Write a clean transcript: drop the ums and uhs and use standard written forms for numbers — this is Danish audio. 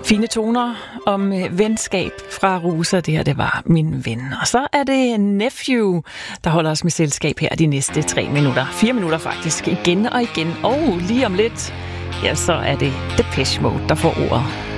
Fine toner om venskab fra Rusa. Det her, det var Min Ven. Og så er det Nephew, der holder os med selskab her de næste 3 minutter. 4 minutter faktisk. Igen og igen. Og lige om lidt, ja, så er det Depeche Mode, der får ordet.